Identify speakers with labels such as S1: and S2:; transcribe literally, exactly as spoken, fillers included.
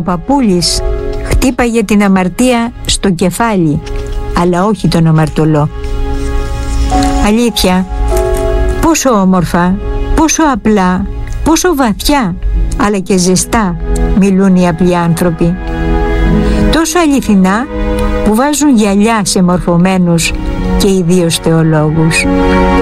S1: παππούλης χτύπαγε την αμαρτία στο κεφάλι, αλλά όχι τον αμαρτωλό. Αλήθεια, πόσο όμορφα, πόσο απλά, πόσο βαθιά, αλλά και ζεστά μιλούν οι απλοί άνθρωποι. Τόσο αληθινά που βάζουν γυαλιά σε μορφωμένους και ιδίως θεολόγους.